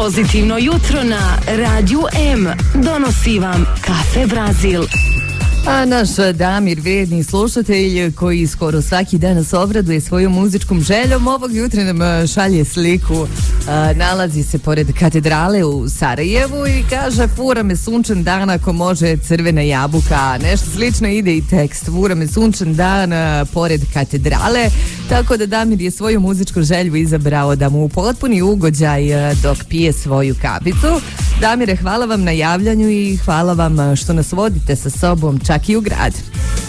Pozitivno jutro na Radiju M donosi vam Kafe Brazil. A naš Damir, vrijedni slušatelj koji skoro svaki dan nas obraduje svojom muzičkom željom, ovog jutra nam šalje sliku. Nalazi se pored katedrale u Sarajevu i kaže: fura me sunčan dan ako može crvena jabuka. Nešto slično ide i tekst: fura me sunčan dan pored katedrale. Tako da Damir je svoju muzičku želju izabrao da mu potpuni ugođaj dok pije svoju kaficu. Damire, hvala vam na javljanju i hvala vam što nas vodite sa sobom čak i u grad.